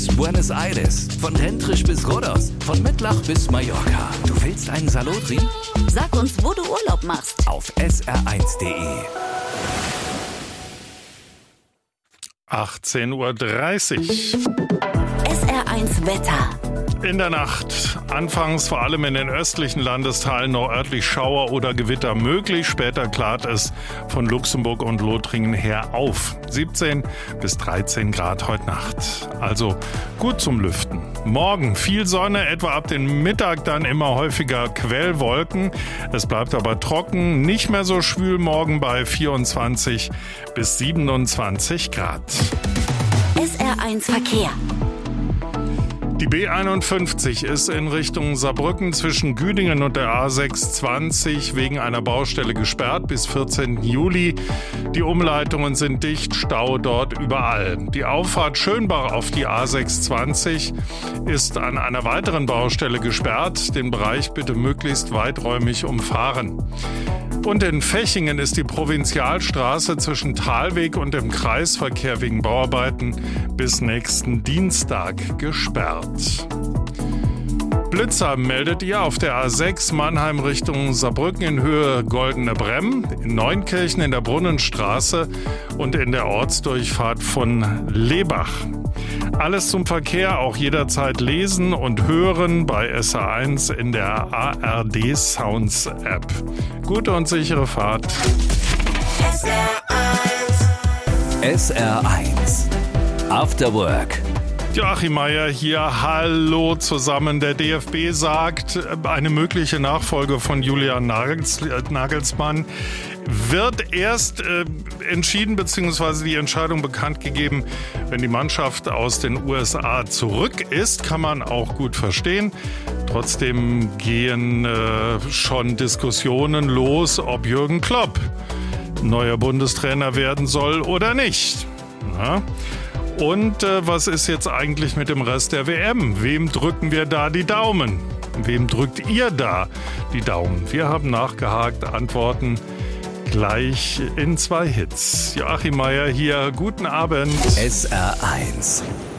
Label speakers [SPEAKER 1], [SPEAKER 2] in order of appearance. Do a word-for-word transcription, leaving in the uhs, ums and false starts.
[SPEAKER 1] Buenos Aires, von Tentrisch bis Rhodos, von Mettlach bis Mallorca. Du willst einen Salotri?
[SPEAKER 2] Sag uns, wo du Urlaub machst.
[SPEAKER 1] Auf S R eins Punkt de.
[SPEAKER 3] achtzehn Uhr dreißig.
[SPEAKER 2] S R eins Wetter.
[SPEAKER 3] In der Nacht anfangs vor allem in den östlichen Landesteilen noch örtlich Schauer oder Gewitter möglich. Später klart es von Luxemburg und Lothringen her auf. siebzehn bis dreizehn Grad heute Nacht. Also gut zum Lüften. Morgen viel Sonne, etwa ab dem Mittag dann immer häufiger Quellwolken. Es bleibt aber trocken, nicht mehr so schwül morgen bei vierundzwanzig bis siebenundzwanzig Grad.
[SPEAKER 2] S R eins Verkehr.
[SPEAKER 3] Die B einundfünfzig ist in Richtung Saarbrücken zwischen Güdingen und der A sechshundertzwanzig wegen einer Baustelle gesperrt bis vierzehnten Juli. Die Umleitungen sind dicht, Stau dort überall. Die Auffahrt Schönbach auf die A sechshundertzwanzig ist an einer weiteren Baustelle gesperrt. Den Bereich bitte möglichst weiträumig umfahren. Und in Fechingen ist die Provinzialstraße zwischen Thalweg und dem Kreisverkehr wegen Bauarbeiten bis nächsten Dienstag gesperrt. Blitzer meldet ihr auf der A sechs Mannheim Richtung Saarbrücken in Höhe Goldene Bremm, in Neunkirchen in der Brunnenstraße und in der Ortsdurchfahrt von Lebach. Alles zum Verkehr auch jederzeit lesen und hören bei S R eins in der A R D Sounds App. Gute und sichere Fahrt.
[SPEAKER 2] S R eins.
[SPEAKER 1] S R eins. After Work.
[SPEAKER 3] Joachim Meier hier, hallo zusammen. Der D F B sagt, eine mögliche Nachfolge von Julian Nagels, Nagelsmann wird erst äh, entschieden bzw. die Entscheidung bekannt gegeben, wenn die Mannschaft aus den U S A zurück ist. Kann man auch gut verstehen. Trotzdem gehen äh, schon Diskussionen los, ob Jürgen Klopp neuer Bundestrainer werden soll oder nicht. Na? Und äh, was ist jetzt eigentlich mit dem Rest der W M? Wem drücken wir da die Daumen? Wem drückt ihr da die Daumen? Wir haben nachgehakt, Antworten gleich in zwei Hits. Joachim Meier hier, guten Abend.
[SPEAKER 1] S R eins.